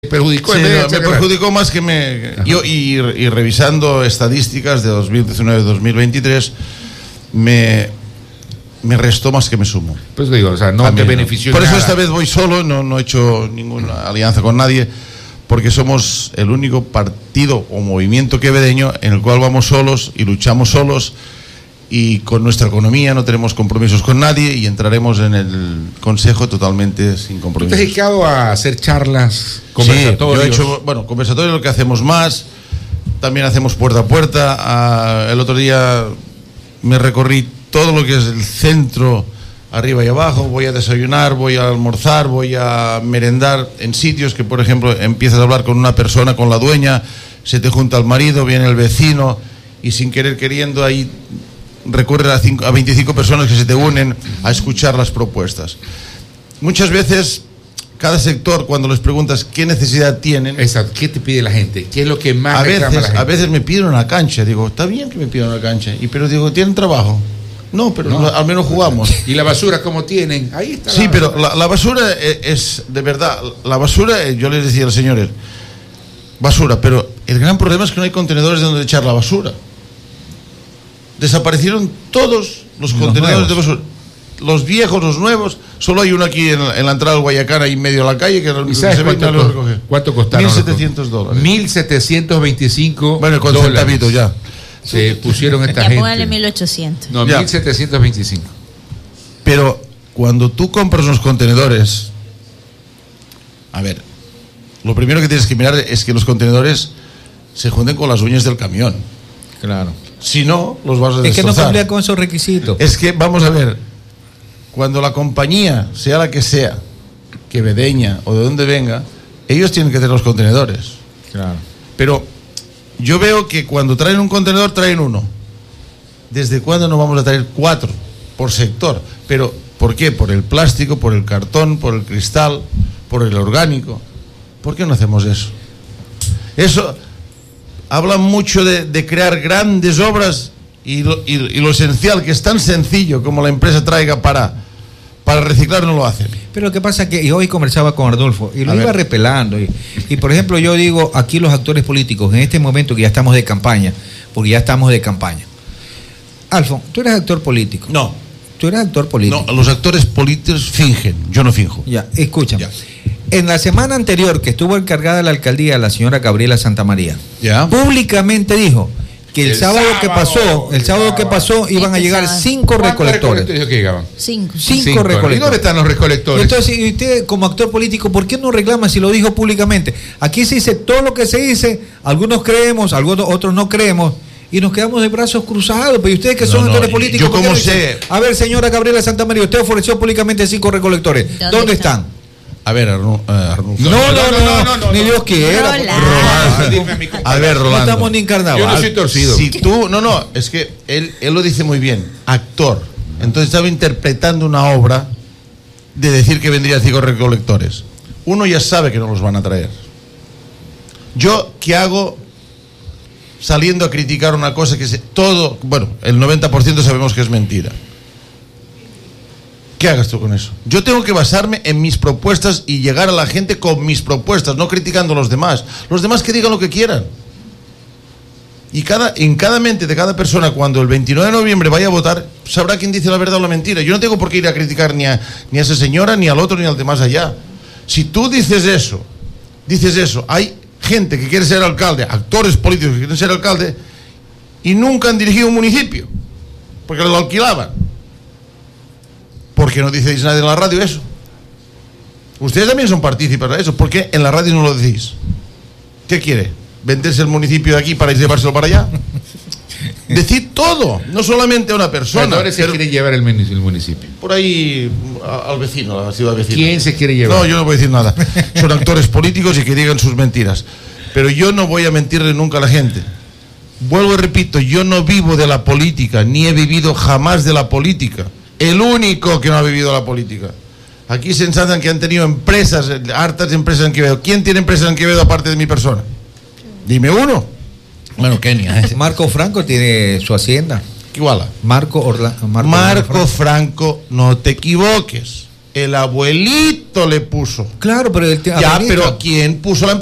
perjudicó. Sí, me perjudicó más que me... Yo, y revisando estadísticas de 2019-2023, me restó más que me sumó. Pues digo, o sea, no te benefició. Por eso esta vez voy solo, no he hecho ninguna alianza con nadie, porque somos el único partido o movimiento quevedeño en el cual vamos solos y luchamos solos, y con nuestra economía no tenemos compromisos con nadie, y entraremos en el Consejo totalmente sin compromisos. ¿Te has dedicado a hacer charlas, conversatorios? Sí, yo he hecho, conversatorios, lo que hacemos más, también hacemos puerta a puerta. El otro día me recorrí todo lo que es el centro, arriba y abajo, voy a desayunar, voy a almorzar, voy a merendar en sitios que, por ejemplo, empiezas a hablar con una persona, con la dueña, se te junta el marido, viene el vecino, y sin querer queriendo ahí recurre a 25 personas que se te unen a escuchar las propuestas. Muchas veces, cada sector, cuando les preguntas qué necesidad tienen... Exacto. ¿Qué te pide la gente? ¿Qué es lo que más reclama la gente? A veces me piden una cancha. Digo, está bien que me pidan una cancha. Pero digo, ¿tienen trabajo? No, pero no, al menos jugamos. ¿Y la basura cómo tienen? Ahí está. Sí, pero la basura es, de verdad, la basura, yo les decía a los señores, basura, pero el gran problema es que no hay contenedores de donde echar la basura. Desaparecieron todos los contenedores de basura. Los viejos, los nuevos, solo hay uno aquí en la entrada del Guayacán, ahí en medio de la calle, que es el único que se ve y no lo recoge. ¿Cuánto costaron? $1.700. 1.725. Bueno, con centavitos ya. Se pusieron esta gente. Póngale 1.800. No, 1.725. Pero cuando tú compras unos contenedores, a ver, lo primero que tienes que mirar es que los contenedores se junten con las uñas del camión. Claro. Si no, los vas a destrozar. Es que no cumplía con esos requisitos. Es que, vamos a ver, cuando la compañía, sea la que sea, quevedeña o de donde venga, ellos tienen que tener los contenedores. Claro. Pero yo veo que cuando traen un contenedor, traen uno. ¿Desde cuándo no vamos a traer 4 por sector? Pero, ¿por qué? Por el plástico, por el cartón, por el cristal, por el orgánico. ¿Por qué no hacemos eso? Eso... Hablan mucho de crear grandes obras y lo esencial, que es tan sencillo como la empresa traiga para reciclar, no lo hacen. Pero lo que pasa es que yo hoy conversaba con Arnulfo y lo iba repelando. Y por ejemplo, yo digo, aquí los actores políticos, en este momento que ya estamos de campaña, porque ya estamos de campaña. Alfon, ¿tú eres actor político? No. ¿Tú eres actor político? No, los actores políticos fingen, yo no finjo. Ya, escúchame. En la semana anterior que estuvo encargada de la alcaldía la señora Gabriela Santamaría, públicamente dijo que el sábado que pasó iban a llegar 5 recolectores. ¿Cuántos que llegaban? 5 recolectores. ¿Y dónde están los recolectores? Entonces, y usted como actor político, ¿por qué no reclama si lo dijo públicamente? Aquí se dice todo lo que se dice, algunos creemos, otros no creemos, y nos quedamos de brazos cruzados. Pero ustedes que son actores políticos, yo como sé. A ver, señora Gabriela Santamaría, usted ofreció públicamente 5 recolectores. ¿Dónde están? A ver, Arnulfo. No, ni Dios quiera. A ver, Rolando. No estamos ni encarnados. Yo no soy torcido. Si tú, es que él lo dice muy bien, actor. Entonces estaba interpretando una obra de decir que vendría 5 recolectores. Uno ya sabe que no los van a traer. Yo, ¿qué hago saliendo a criticar una cosa que el 90% sabemos que es mentira? ¿Qué hagas tú con eso? Yo tengo que basarme en mis propuestas y llegar a la gente con mis propuestas, no criticando a los demás. Los demás que digan lo que quieran. Y en cada mente de cada persona, cuando el 29 de noviembre vaya a votar, sabrá quién dice la verdad o la mentira. Yo no tengo por qué ir a criticar ni a esa señora, ni al otro, ni al de más allá. Si tú dices eso, hay gente que quiere ser alcalde, actores políticos que quieren ser alcalde, y nunca han dirigido un municipio, porque lo alquilaban. ¿Por qué no decís nada en la radio eso? Ustedes también son partícipes de eso. ¿Por qué en la radio no lo decís? ¿Qué quiere? ¿Venderse el municipio de aquí para llevárselo para allá? Decid todo, no solamente a una persona. ¿Dónde se quiere llevar el municipio? Por ahí, al vecino, a la ciudad vecina. ¿Quién se quiere llevar? No, yo no voy a decir nada. Son actores políticos y que digan sus mentiras. Pero yo no voy a mentirle nunca a la gente. Vuelvo y repito, yo no vivo de la política, ni he vivido jamás de la política. El único que no ha vivido la política. Aquí se ensalzan que han tenido empresas, hartas empresas en Quevedo. ¿Quién tiene empresas en Quevedo aparte de mi persona? Dime uno. Bueno, Kenia. Marco Franco tiene su hacienda. Iguala. Marco Franco, no te equivoques. El abuelito le puso. Claro, pero pero ¿quién puso la